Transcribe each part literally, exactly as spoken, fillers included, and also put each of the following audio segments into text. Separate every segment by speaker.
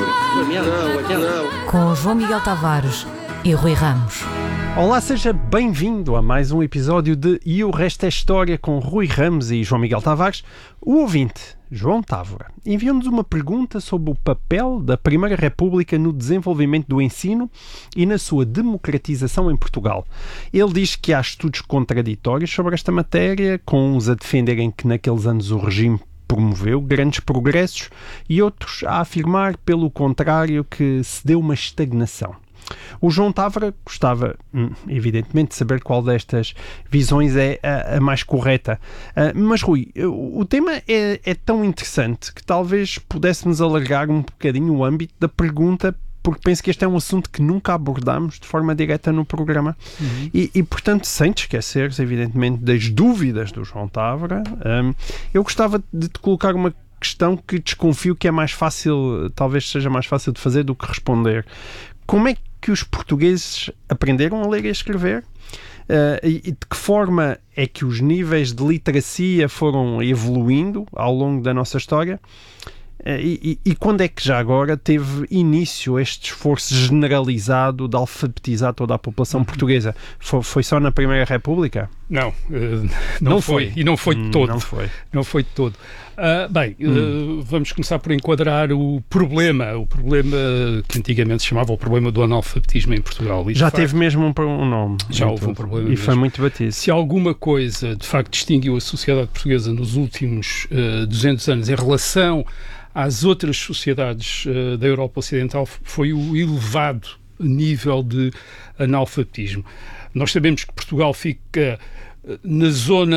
Speaker 1: Com João Miguel Tavares e Rui Ramos.
Speaker 2: Olá, seja bem-vindo a mais um episódio de E o Resto é História com Rui Ramos e João Miguel Tavares. O ouvinte, João Távora, enviou-nos uma pergunta sobre o papel da Primeira República no desenvolvimento do ensino e na sua democratização em Portugal. Ele diz que há estudos contraditórios sobre esta matéria, com uns a defenderem que naqueles anos o regime promoveu grandes progressos e outros a afirmar, pelo contrário, que se deu uma estagnação. O João Távora gostava, evidentemente, de saber qual destas visões é a, a mais correta. Uh, mas, Rui, o tema é, é tão interessante que talvez pudéssemos alargar um bocadinho o âmbito da pergunta, porque penso que este é um assunto que nunca abordámos de forma direta no programa. Uhum. E, e, portanto, sem te esqueceres, evidentemente, das dúvidas do João Távora, um, eu gostava de te colocar uma questão que desconfio que é mais fácil, talvez seja mais fácil de fazer do que responder. Como é que os portugueses aprenderam a ler e a escrever? Uh, e, e de que forma é que os níveis de literacia foram evoluindo ao longo da nossa história? Uh, e, e, e quando é que já agora teve início este esforço generalizado de alfabetizar toda a população uhum. portuguesa? Foi, foi só na Primeira República?
Speaker 3: Não, uh, não, não foi. foi. E não foi de todo.
Speaker 2: Não foi.
Speaker 3: Não foi de todo. Uh, bem, hum. uh, vamos começar por enquadrar o problema, o problema que antigamente se chamava o problema do analfabetismo em Portugal. E,
Speaker 2: já
Speaker 3: facto,
Speaker 2: teve mesmo um, um nome.
Speaker 3: Já houve um problema.
Speaker 2: E
Speaker 3: mesmo.
Speaker 2: Foi muito batido.
Speaker 3: Se alguma coisa, de facto, distinguiu a sociedade portuguesa nos últimos uh, duzentos anos em relação às outras sociedades uh, da Europa Ocidental, foi o elevado nível de analfabetismo. Nós sabemos que Portugal fica na zona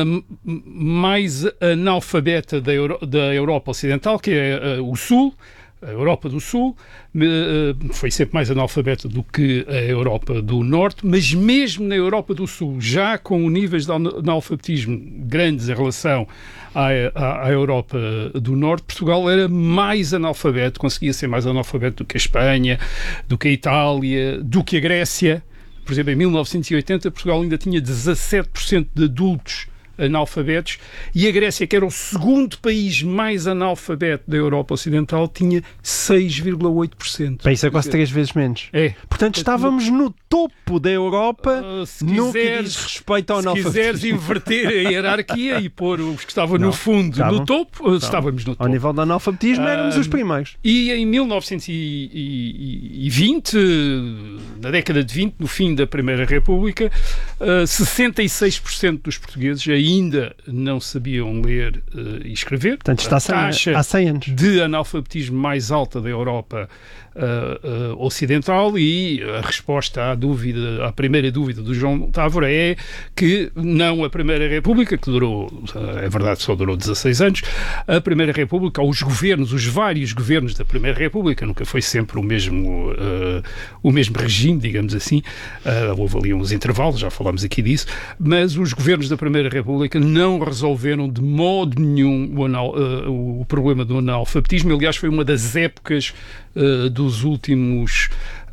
Speaker 3: mais analfabeta da, Euro, da Europa Ocidental, que é uh, o Sul, a Europa do Sul, uh, foi sempre mais analfabeta do que a Europa do Norte, mas mesmo na Europa do Sul, já com níveis de analfabetismo grandes em relação à, à, à Europa do Norte, Portugal era mais analfabeto, conseguia ser mais analfabeto do que a Espanha, do que a Itália, do que a Grécia. Por exemplo, em mil novecentos e oitenta, Portugal ainda tinha dezassete por cento de adultos analfabetos e a Grécia, que era o segundo país mais analfabeto da Europa Ocidental, tinha seis vírgula oito por cento.
Speaker 2: Bem, isso é quase três vezes menos.
Speaker 3: É.
Speaker 2: Portanto, estávamos no topo da Europa uh, se no quiseres, que diz respeito ao analfabetismo.
Speaker 3: Se quiseres inverter a hierarquia e pôr os que estavam Não, no fundo estavam, no topo, estavam. estávamos no topo.
Speaker 2: Ao nível do analfabetismo uh, éramos os primeiros.
Speaker 3: E em mil novecentos e vinte, na década de vinte, no fim da Primeira República, uh, sessenta e seis por cento dos portugueses ainda não sabiam ler uh, e escrever.
Speaker 2: Portanto, está a taxa
Speaker 3: há cem anos de analfabetismo mais alta da Europa uh, uh, Ocidental, e a resposta à dúvida, à primeira dúvida do João Távora é que não a Primeira República, que durou, é verdade, só durou dezasseis anos, a Primeira República, ou os governos, os vários governos da Primeira República, nunca foi sempre o mesmo, uh, o mesmo regime, digamos assim, uh, houve ali uns intervalos, já falámos aqui disso, mas os governos da Primeira República não resolveram de modo nenhum o, anal, uh, o problema do analfabetismo. Aliás, foi uma das épocas uh, dos últimos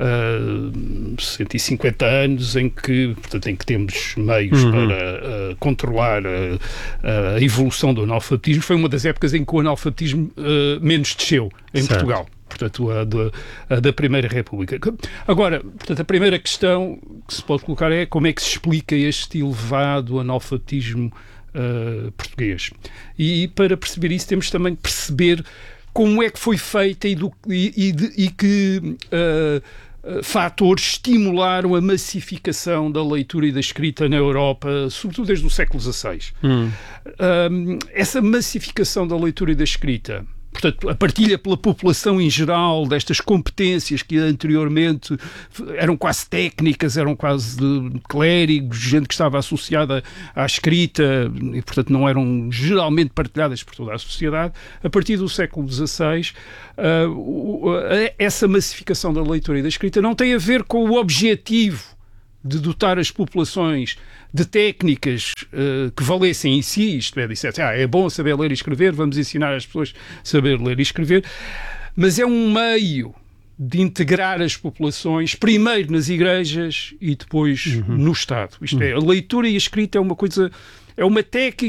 Speaker 3: uh, cento e cinquenta anos em que, portanto, em que temos meios uhum. para uh, controlar a, a evolução do analfabetismo. Foi uma das épocas em que o analfabetismo uh, menos desceu em certo. Portugal. Portanto, a, de, a da Primeira República. Agora, portanto, a primeira questão que se pode colocar é como é que se explica este elevado analfabetismo uh, português. E para perceber isso temos também de perceber como é que foi feita e, do, e, e, de, e que uh, uh, fatores estimularam a massificação da leitura e da escrita na Europa, sobretudo desde o século dezasseis. Hum. Uh, essa massificação da leitura e da escrita, portanto, a partilha pela população em geral destas competências que anteriormente eram quase técnicas, eram quase de clérigos, gente que estava associada à escrita e, portanto, não eram geralmente partilhadas por toda a sociedade. A partir do século dezasseis, uh, uh, essa massificação da leitura e da escrita não tem a ver com o objetivo de dotar as populações de técnicas uh, que valessem em si, isto é, dissesse, ah, é bom saber ler e escrever, vamos ensinar as pessoas a saber ler e escrever, mas é um meio de integrar as populações, primeiro nas igrejas e depois uhum. no Estado. Isto uhum. é, a leitura e a escrita é uma coisa, é uma técnica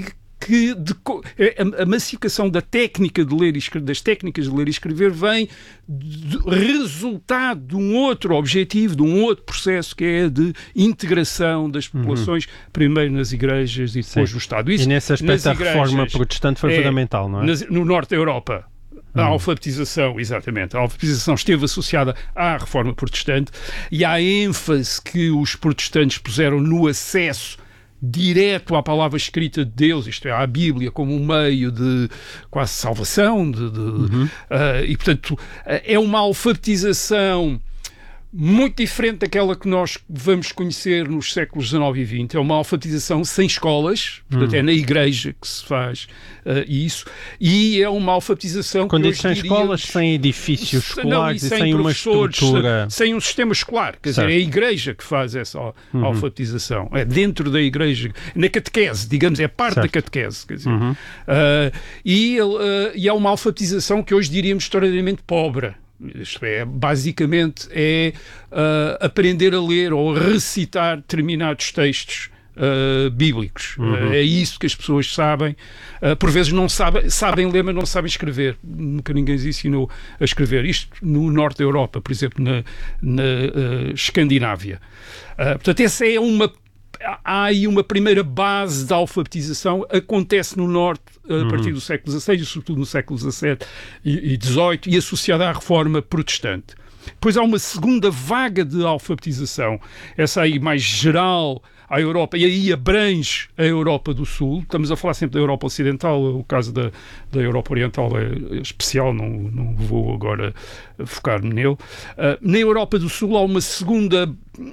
Speaker 3: que de, a, a massificação da técnica de ler e escrever, das técnicas de ler e escrever vem de resultado de um outro objetivo, de um outro processo que é de integração das populações, uhum. primeiro nas igrejas e depois Sim. no Estado. Isso,
Speaker 2: e nesse aspecto a reforma protestante foi é, fundamental, não é? Nas,
Speaker 3: no norte da Europa. A alfabetização, exatamente, a alfabetização esteve associada à reforma protestante e à ênfase que os protestantes puseram no acesso direto à palavra escrita de Deus, isto é, à Bíblia, como um meio de quase salvação, de, de, uhum. uh, e portanto é uma alfabetização muito diferente daquela que nós vamos conhecer nos séculos dezenove e vinte. É uma alfabetização sem escolas, portanto hum. é na igreja que se faz uh, isso, e é uma alfabetização
Speaker 2: Quando
Speaker 3: que
Speaker 2: diz sem diríamos, escolas, sem edifícios escolares
Speaker 3: não, e
Speaker 2: e sem uma estrutura...
Speaker 3: Sem, sem um sistema escolar, quer certo. dizer, é a igreja que faz essa uhum. alfabetização. É dentro da igreja, na catequese, digamos, é parte certo. da catequese. Quer dizer. Uhum. Uh, e, uh, e é uma alfabetização que hoje diríamos extraordinariamente pobre. Isto é, basicamente é uh, aprender a ler ou a recitar determinados textos uh, bíblicos. Uhum. Uh, é isso que as pessoas sabem. Uh, por vezes não sabem, sabem ler, mas não sabem escrever. Nunca ninguém lhes ensinou a escrever. Isto no norte da Europa, por exemplo, na, na uh, Escandinávia. Uh, portanto, essa é uma... Há aí uma primeira base da alfabetização, acontece no Norte a uhum. partir do século dezasseis e sobretudo no século dezassete e dezoito e associada à reforma protestante. Depois há uma segunda vaga de alfabetização, essa aí mais geral à Europa, e aí abrange a Europa do Sul. Estamos a falar sempre da Europa Ocidental, o caso da, da Europa Oriental é especial, não, não vou agora focar-me nele. Uh, na Europa do Sul há uma segunda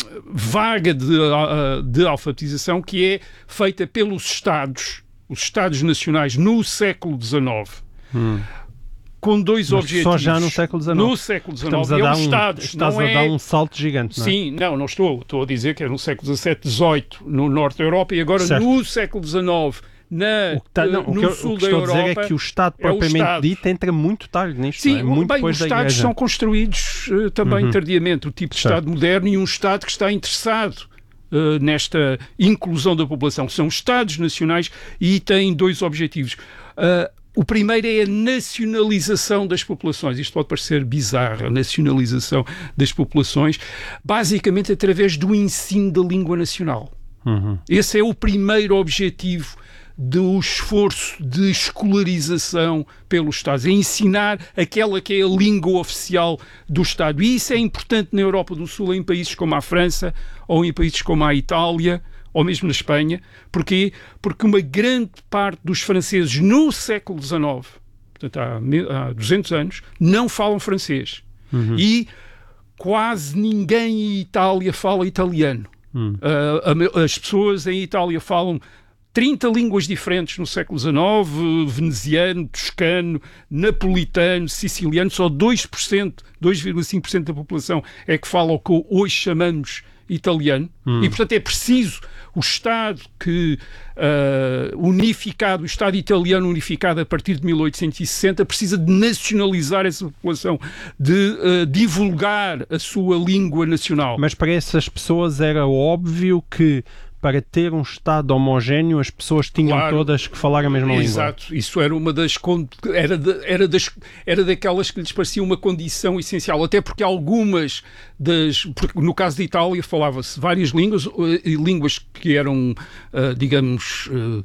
Speaker 3: vaga de, uh, de alfabetização que é feita pelos Estados, os Estados Nacionais, no século dezenove. Hum. Com dois Mas objetivos.
Speaker 2: Só já no século dezenove.
Speaker 3: No século dezenove. É um Estado.
Speaker 2: Estás a
Speaker 3: é...
Speaker 2: dar um salto gigante, não é?
Speaker 3: Sim, não, não estou. Estou a dizer que é no século dezassete, dezoito, no norte da Europa, e agora certo. no século dezenove, na,
Speaker 2: o que tá, não,
Speaker 3: no
Speaker 2: o que eu,
Speaker 3: sul
Speaker 2: o que
Speaker 3: da
Speaker 2: estou
Speaker 3: Europa.
Speaker 2: A dizer é que o Estado propriamente é Estado. dito entra muito tarde nisto.
Speaker 3: Sim,
Speaker 2: é? muito
Speaker 3: bem,
Speaker 2: depois
Speaker 3: os
Speaker 2: da
Speaker 3: Estados
Speaker 2: igreja.
Speaker 3: são construídos uh, também uhum. tardiamente. O tipo de certo. Estado moderno e um Estado que está interessado Uh, nesta inclusão da população. São Estados nacionais e têm dois objetivos. Uh, o primeiro é a nacionalização das populações. Isto pode parecer bizarro, a nacionalização das populações, basicamente através do ensino da língua nacional. Uhum. Esse é o primeiro objetivo do esforço de escolarização pelos Estados, é ensinar aquela que é a língua oficial do Estado. E isso é importante na Europa do Sul, em países como a França, ou em países como a Itália, ou mesmo na Espanha. Porquê? Porque uma grande parte dos franceses no século dezenove, portanto há, há duzentos anos, não falam francês. Uhum. E quase ninguém em Itália fala italiano. Uhum. Uh, as pessoas em Itália falam trinta línguas diferentes no século dezenove, veneziano, toscano, napolitano, siciliano, só dois por cento, dois vírgula cinco por cento da população é que fala o que hoje chamamos italiano. Hum. E, portanto, é preciso o Estado que, uh, unificado, o Estado italiano unificado a partir de mil oitocentos e sessenta, precisa de nacionalizar essa população, de uh, divulgar a sua língua nacional.
Speaker 2: Mas para essas pessoas era óbvio que para ter um Estado homogéneo, as pessoas tinham claro, todas que falar a mesma língua.
Speaker 3: Exato, isso era uma das era, de, era, das, era daquelas que lhes parecia uma condição essencial, até porque algumas das, porque no caso de Itália falava-se várias línguas, línguas que eram, uh, digamos, uh,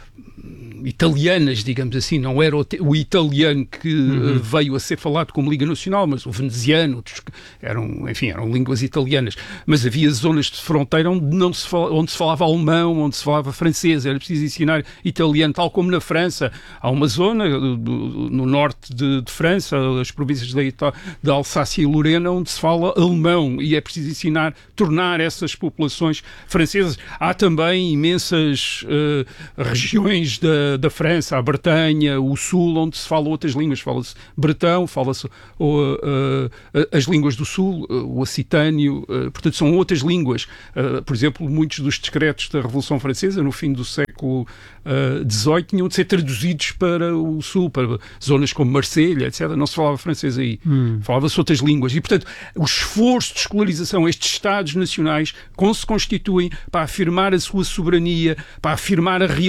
Speaker 3: italianas, digamos assim, não era o, o italiano que uhum. uh, veio a ser falado como língua nacional, mas o veneziano, eram, enfim, eram línguas italianas. Mas havia zonas de fronteira onde, não se fala, onde se falava alemão, onde se falava francês, era preciso ensinar italiano, tal como na França. Há uma zona do, do, no norte de, de França, as províncias da, da Alsácia e Lorena, onde se fala alemão e é preciso ensinar, tornar essas populações francesas. Há também imensas uh, regiões da, da França, a Bretanha, o Sul, onde se fala outras línguas. Fala-se bretão, fala-se uh, uh, as línguas do Sul, uh, o ocitânio, uh, portanto são outras línguas. Uh, por exemplo, muitos dos decretos da Revolução Francesa, no fim do século dezoito, uh, tinham de ser traduzidos para o Sul, para zonas como Marselha, etcétera. Não se falava francês aí, hum. falava-se outras línguas. E, portanto, o esforço de escolarização, estes Estados nacionais, como se constituem para afirmar a sua soberania, para afirmar a realidade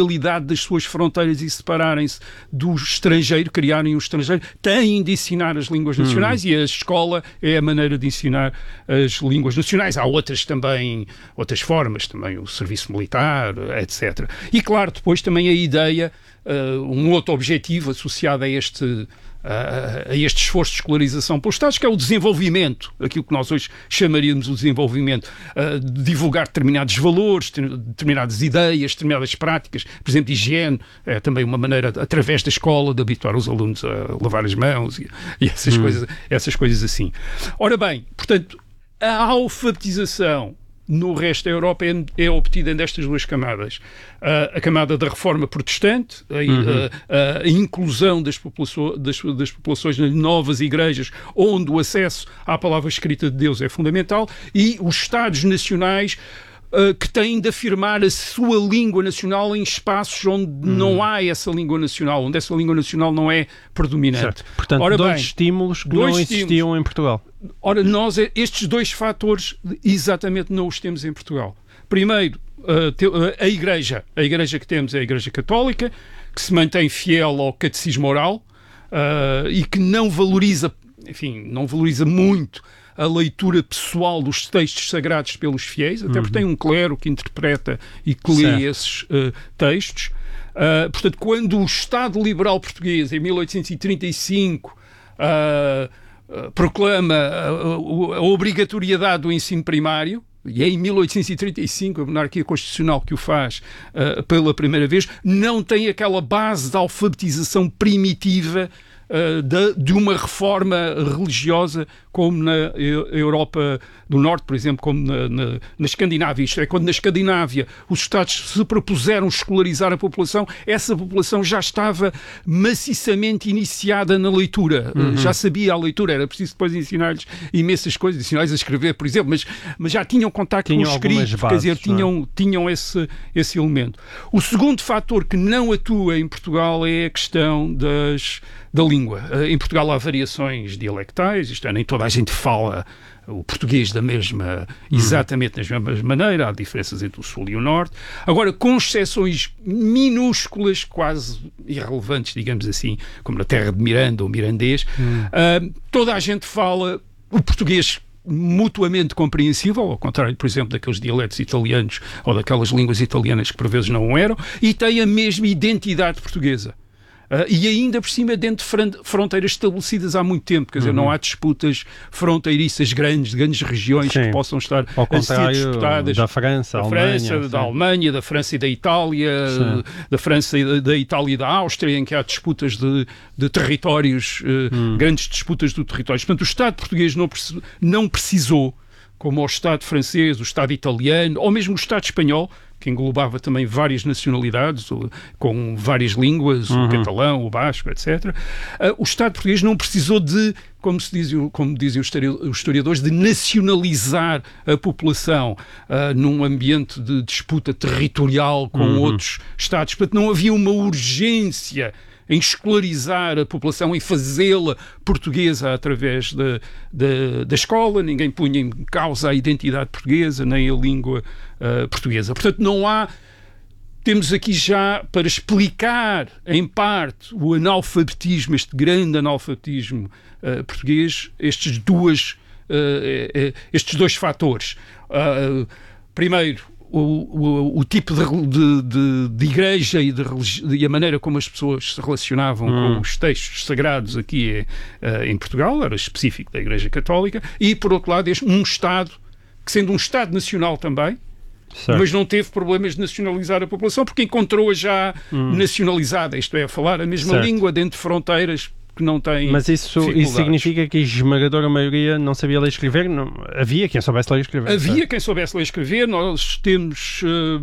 Speaker 3: das suas fronteiras e separarem-se do estrangeiro, criarem um estrangeiro, têm de ensinar as línguas nacionais hum. e a escola é a maneira de ensinar as línguas nacionais. Há outras também, outras formas, também o serviço militar, etcétera. E claro, depois também a ideia, uh, um outro objetivo associado a este... a este esforço de escolarização pelos Estados, que é o desenvolvimento, aquilo que nós hoje chamaríamos o desenvolvimento, uh, de divulgar determinados valores, determinadas ideias, determinadas práticas, por exemplo, de higiene, é também uma maneira, através da escola, de habituar os alunos a lavar as mãos e, e essas, hum. coisas, essas coisas assim. Ora bem, portanto, a alfabetização no resto da Europa é, é obtida nestas duas camadas. Uh, a camada da reforma protestante, a, uhum. a, a, a inclusão das, populações, das, das populações nas novas igrejas, onde o acesso à palavra escrita de Deus é fundamental, e os Estados nacionais uh, que têm de afirmar a sua língua nacional em espaços onde uhum. não há essa língua nacional, onde essa língua nacional não é predominante.
Speaker 2: Certo. Portanto,
Speaker 3: Ora
Speaker 2: dois
Speaker 3: bem,
Speaker 2: estímulos que
Speaker 3: dois
Speaker 2: não existiam
Speaker 3: estímulos.
Speaker 2: em Portugal.
Speaker 3: Ora, nós, estes dois fatores, exatamente não os temos em Portugal. Primeiro, a Igreja. A Igreja que temos é a Igreja Católica, que se mantém fiel ao catecismo oral uh, e que não valoriza, enfim, não valoriza muito a leitura pessoal dos textos sagrados pelos fiéis, até porque tem um clero que interpreta e que lê certo. esses uh, textos. Uh, portanto, quando o Estado Liberal Português, em mil oitocentos e trinta e cinco, uh, uh, proclama a, a, a obrigatoriedade do ensino primário, e é em mil oitocentos e trinta e cinco a monarquia constitucional que o faz uh, pela primeira vez, não tem aquela base de alfabetização primitiva uh, de, de uma reforma religiosa como na Europa do Norte, por exemplo, como na, na, na Escandinávia. Isto é, quando na Escandinávia os Estados se propuseram escolarizar a população, essa população já estava maciçamente iniciada na leitura. Uhum. Já sabia a leitura, era preciso depois ensinar-lhes imensas coisas, ensinar-lhes a escrever, por exemplo, mas, mas já tinham contacto tinham com o escrito, bases, quer dizer, tinham, é? tinham esse, esse elemento. O segundo fator que não atua em Portugal é a questão das, da língua. Em Portugal há variações dialectais, isto é, nem toda a gente fala o português da mesma, exatamente da mesma maneira, há diferenças entre o Sul e o Norte. Agora, com exceções minúsculas, quase irrelevantes, digamos assim, como na terra de Miranda ou mirandês, hum. uh, toda a gente fala o português mutuamente compreensível, ao contrário, por exemplo, daqueles dialetos italianos ou daquelas línguas italianas que por vezes não o eram, e tem a mesma identidade portuguesa. Uh, e ainda por cima dentro de fronteiras estabelecidas há muito tempo, quer dizer, uhum. não há disputas fronteiriças grandes, de grandes regiões sim. que possam estar
Speaker 2: ao
Speaker 3: a ser disputadas.
Speaker 2: Da França,
Speaker 3: da
Speaker 2: Alemanha,
Speaker 3: França, da Alemanha, da França e da Itália, sim. da França e da, da Itália e da Áustria, em que há disputas de, de territórios, uh, hum. grandes disputas de territórios. Portanto, o Estado português não, não precisou, como o Estado francês, o Estado italiano, ou mesmo o Estado espanhol, que englobava também várias nacionalidades, com várias línguas, uhum. o catalão, o basco, etcétera. Uh, o Estado português não precisou de, como, se diz, como dizem os historiadores, de nacionalizar a população uh, num ambiente de disputa territorial com uhum. outros Estados. Portanto, não havia uma urgência em escolarizar a população e fazê-la portuguesa através da, da, da escola. Ninguém punha em causa a identidade portuguesa, nem a língua uh, portuguesa. Portanto, não há... Temos aqui já, para explicar, em parte, o analfabetismo, este grande analfabetismo uh, português, estes, duas, uh, uh, estes dois fatores. Uh, primeiro, O, o, o tipo de, de, de, de igreja e, de, e a maneira como as pessoas se relacionavam hum. com os textos sagrados aqui é, uh, em Portugal, era específico da Igreja Católica, e por outro lado este, um Estado, que sendo um Estado nacional também, certo. mas não teve problemas de nacionalizar a população, porque encontrou-a já hum. nacionalizada, isto é, a falar a mesma certo. língua dentro de fronteiras que não têm.
Speaker 2: Mas isso, isso significa que a esmagadora maioria não sabia ler e escrever? Não, havia quem soubesse ler e escrever.
Speaker 3: Havia
Speaker 2: certo?
Speaker 3: quem soubesse ler e escrever. Nós temos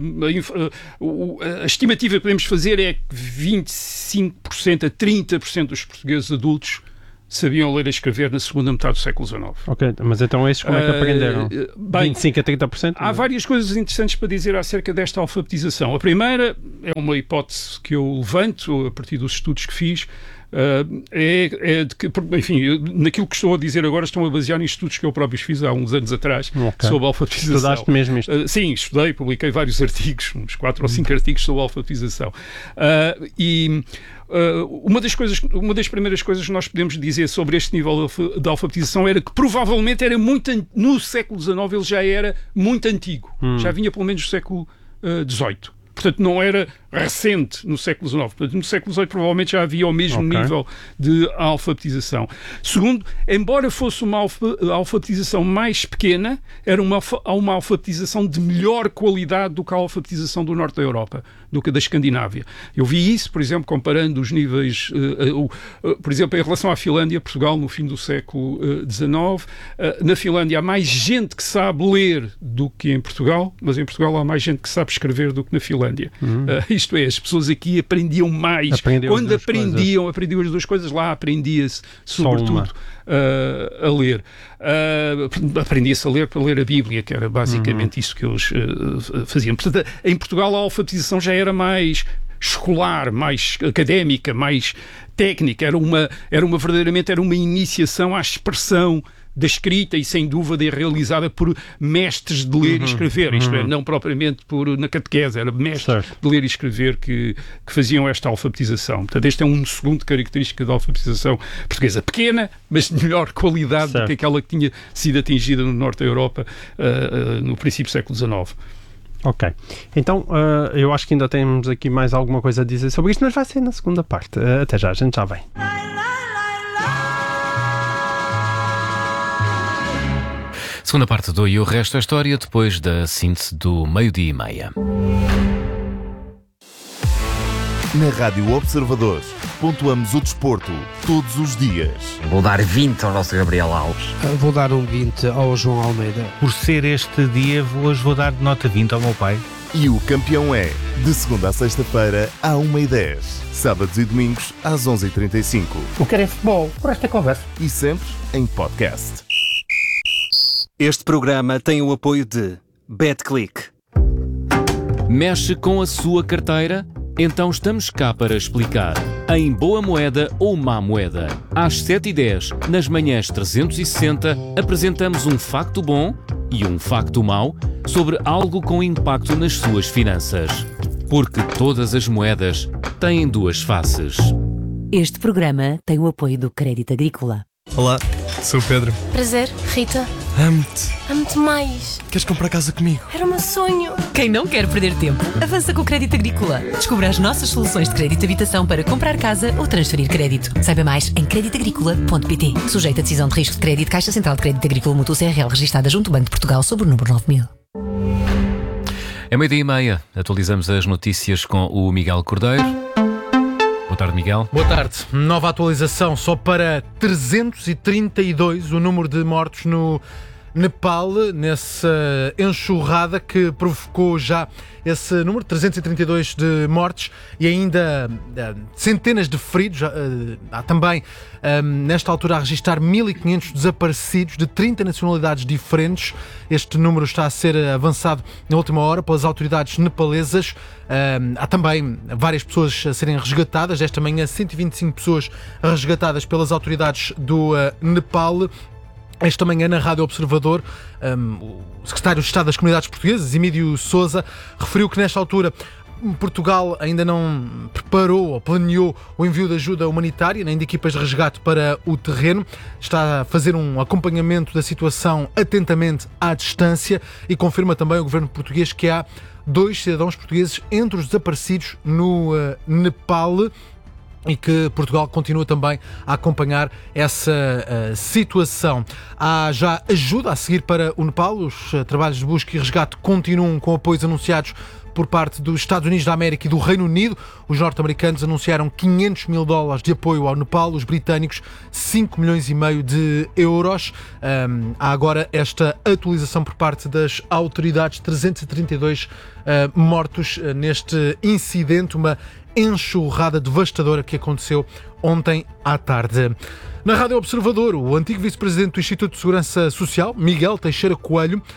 Speaker 3: uh, a, a, a estimativa que podemos fazer é que vinte e cinco por cento a trinta por cento dos portugueses adultos sabiam ler e escrever na segunda metade do século dezenove. Ok,
Speaker 2: mas então esses como é que aprenderam? Uh, bem, vinte e cinco a trinta por cento?
Speaker 3: Há várias coisas interessantes para dizer acerca desta alfabetização. A primeira é uma hipótese que eu levanto a partir dos estudos que fiz, uh, é, é de que, enfim, eu, naquilo que estou a dizer agora estão a basear em estudos que eu próprio fiz há uns anos atrás, okay, sobre a alfabetização.
Speaker 2: Estudaste mesmo isto?
Speaker 3: Uh, sim, estudei, publiquei vários artigos, uns quatro hum. ou cinco artigos sobre a alfabetização. Uh, e Uh, uma das coisas, uma das primeiras coisas que nós podemos dizer sobre este nível de alfabetização era que provavelmente era muito, no século dezenove ele já era muito antigo, hum. já vinha pelo menos do século dezoito. Portanto, não era recente no século dezenove. Portanto, no século dezoito provavelmente já havia o mesmo okay. nível de alfabetização. Segundo, embora fosse uma alfabetização mais pequena, era uma, uma alfabetização de melhor qualidade do que a alfabetização do norte da Europa, do que a da Escandinávia. Eu vi isso, por exemplo, comparando os níveis, uh, uh, uh, por exemplo, em relação à Finlândia, Portugal, no fim do século dezenove. Uh, na Finlândia há mais gente que sabe ler do que em Portugal, mas em Portugal há mais gente que sabe escrever do que na Finlândia. Uhum. Uh, isto é, as pessoas aqui aprendiam mais.
Speaker 2: Aprendeu
Speaker 3: Quando aprendiam, aprendiam as duas coisas, lá aprendia-se, sobretudo, uh, a ler. Uh, aprendia-se a ler para ler a Bíblia, que era basicamente uhum. isso que eles uh, faziam. Portanto, em Portugal a alfabetização já era mais escolar, mais académica, mais técnica. Era uma, era uma verdadeiramente era uma iniciação à expressão da escrita e, sem dúvida, realizada por mestres de ler uhum, e escrever, isto uhum. é, não propriamente por, na catequese, era mestres certo. de ler e escrever que, que faziam esta alfabetização. Portanto, este é um segundo característica da alfabetização portuguesa. Pequena, mas de melhor qualidade certo. do que aquela que tinha sido atingida no norte da Europa uh, uh, no princípio do século dezenove.
Speaker 2: Ok. Então, uh, eu acho que ainda temos aqui mais alguma coisa a dizer sobre isto, mas vai ser na segunda parte. Uh, até já, a gente já vem.
Speaker 4: Segunda parte do E o Resto da História, depois da síntese do meio-dia e meia.
Speaker 5: Na Rádio Observador, pontuamos o desporto todos os dias.
Speaker 6: Vou dar vinte ao nosso Gabriel Alves.
Speaker 7: Vou dar um vinte ao João Almeida.
Speaker 8: Por ser este dia, hoje vou dar nota vinte ao meu pai.
Speaker 5: E o campeão é, de segunda a sexta-feira, à uma e dez. Sábados e domingos, às onze e trinta e cinco.
Speaker 9: O que é futebol, por esta conversa.
Speaker 5: E sempre em podcast.
Speaker 10: Este programa tem o apoio de BetClick.
Speaker 4: Mexe com a sua carteira? Então estamos cá para explicar. Em boa moeda ou má moeda. Às sete e dez, nas manhãs trezentos e sessenta, apresentamos um facto bom e um facto mau sobre algo com impacto nas suas finanças. Porque todas as moedas têm duas faces.
Speaker 1: Este programa tem o apoio do Crédito Agrícola.
Speaker 11: Olá, sou o Pedro.
Speaker 12: Prazer, Rita.
Speaker 11: Amo-te.
Speaker 12: Amo-te mais.
Speaker 11: Queres comprar casa comigo?
Speaker 12: Era o meu sonho.
Speaker 1: Quem não quer perder tempo, avança com o Crédito Agrícola. Descubra as nossas soluções de crédito de habitação para comprar casa ou transferir crédito. Saiba mais em crédito agrícola ponto pt. Sujeito a decisão de risco de crédito, Caixa Central de Crédito Agrícola Mútuo C R L, registada junto ao Banco de Portugal, sob o número nove mil.
Speaker 4: É meio-dia e meia. Atualizamos as notícias com o Miguel Cordeiro. Boa tarde, Miguel.
Speaker 13: Boa tarde. Nova atualização, só para trezentos e trinta e dois o número de mortos no Nepal, nessa enxurrada que provocou já esse número, trezentos e trinta e dois de mortes e ainda uh, centenas de feridos. Uh, há também, um, nesta altura, a registrar mil e quinhentos desaparecidos de trinta nacionalidades diferentes. Este número está a ser avançado na última hora pelas autoridades nepalesas. Uh, há também várias pessoas a serem resgatadas. Esta manhã, cento e vinte e cinco pessoas resgatadas pelas autoridades do uh, Nepal. Esta manhã, na Rádio Observador, um, o secretário de Estado das Comunidades Portuguesas, Emílio Sousa, referiu que nesta altura Portugal ainda não preparou ou planeou o envio de ajuda humanitária, nem de equipas de resgate para o terreno. Está a fazer um acompanhamento da situação atentamente à distância e confirma também o governo português que há dois cidadãos portugueses entre os desaparecidos no uh, Nepal, e que Portugal continua também a acompanhar essa uh, situação. Há já ajuda a seguir para o Nepal. Os uh, trabalhos de busca e resgate continuam com apoios anunciados por parte dos Estados Unidos da América e do Reino Unido. Os norte-americanos anunciaram quinhentos mil dólares de apoio ao Nepal, os britânicos cinco milhões e meio de euros. Um, há agora esta atualização por parte das autoridades, trezentos e trinta e dois uh, mortos uh, neste incidente, uma enxurrada devastadora que aconteceu ontem à tarde. Na Rádio Observador, o antigo vice-presidente do Instituto de Segurança Social, Miguel Teixeira Coelho,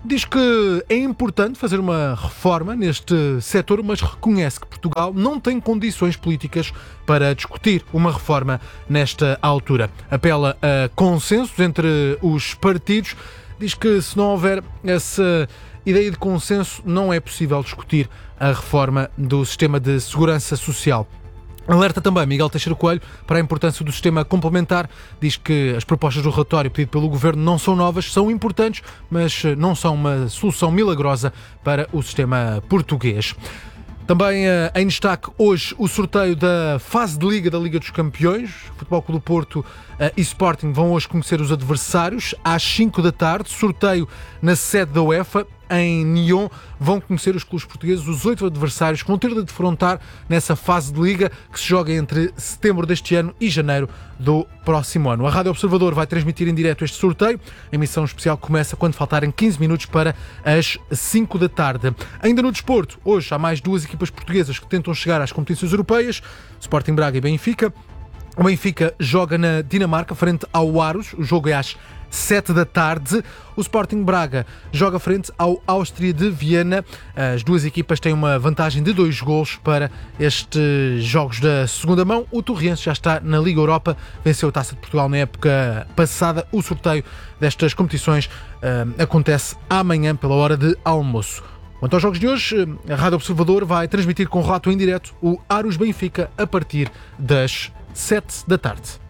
Speaker 13: diz que é importante fazer uma reforma neste setor, mas reconhece que Portugal não tem condições políticas para discutir uma reforma nesta altura. Apela a consensos entre os partidos, diz que se não houver essa ideia de consenso não é possível discutir a reforma do sistema de segurança social. Alerta também Miguel Teixeira Coelho para a importância do sistema complementar. Diz que as propostas do relatório pedido pelo Governo não são novas, são importantes, mas não são uma solução milagrosa para o sistema português. Também uh, em destaque hoje o sorteio da fase de Liga da Liga dos Campeões. Futebol Clube do Porto uh, e Sporting vão hoje conhecer os adversários às cinco da tarde. Sorteio na sede da UEFA. Em Nyon vão conhecer os clubes portugueses, os oito adversários que vão ter de defrontar nessa fase de Liga que se joga entre setembro deste ano e janeiro do próximo ano. A Rádio Observador vai transmitir em direto este sorteio. A emissão especial começa quando faltarem quinze minutos para as cinco da tarde. Ainda no desporto, hoje há mais duas equipas portuguesas que tentam chegar às competições europeias, Sporting Braga e Benfica. O Benfica joga na Dinamarca frente ao Aros, o jogo é às sete da tarde. O Sporting Braga joga frente ao Áustria de Viena. As duas equipas têm uma vantagem de dois golos para estes jogos da segunda mão. O Torriense já está na Liga Europa, venceu a Taça de Portugal na época passada. O sorteio destas competições uh, acontece amanhã pela hora de almoço. Quanto aos jogos de hoje, a Rádio Observador vai transmitir com relato em direto o Aros Benfica a partir das sete da tarde.